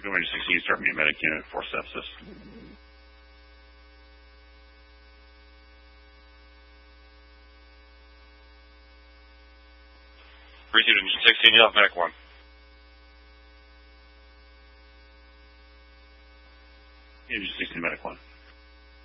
Engine 16, start me a medic unit for sepsis. Repeat Engine 16, you have medic 1. Engine 16, medic 1.